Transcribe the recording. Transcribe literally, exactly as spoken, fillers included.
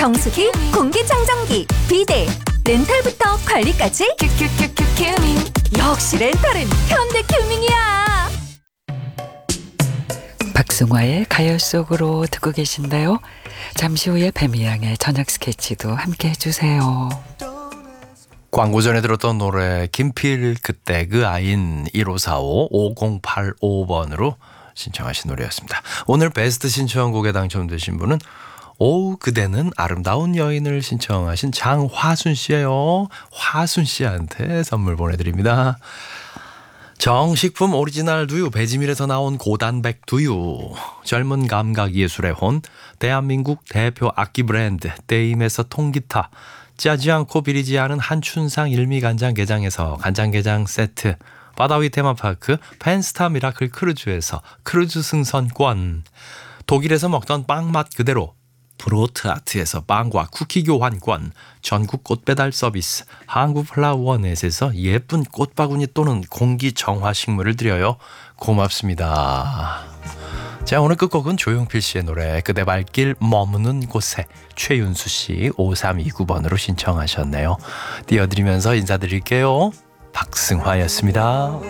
정수기, 공기청정기, 비데, 렌탈부터 관리까지 큐큐큐큐 큐밍. 역시 렌탈은 현대큐밍이야. 박승화의 가요 속으로 듣고 계신데요. 잠시 후에 뱀이양의 저녁 스케치도 함께 해주세요. 광고 전에 들었던 노래 김필 그때 그 아인 일오사오 오공팔오 번으로 신청하신 노래였습니다. 오늘 베스트 신청곡에 당첨되신 분은 오우 그대는 아름다운 여인을 신청하신 장화순 씨예요. 화순 씨한테 선물 보내드립니다. 정식품 오리지널 두유 배지밀에서 나온 고단백 두유, 젊은 감각 예술의 혼 대한민국 대표 악기 브랜드 데임에서 통기타, 짜지 않고 비리지 않은 한춘상 일미간장게장에서 간장게장 세트, 바다위 테마파크 펜스타 미라클 크루즈에서 크루즈 승선권, 독일에서 먹던 빵 맛 그대로 브로트아트에서 빵과 쿠키 교환권, 전국 꽃배달 서비스 한국플라워넷에서 예쁜 꽃바구니 또는 공기 정화 식물을 드려요. 고맙습니다. 자, 오늘 끝곡은 조용필 씨의 노래 그대 발길 머무는 곳에 최윤수 씨 오삼이구 번으로 신청하셨네요. 띄워드리면서 인사드릴게요. 박승화였습니다.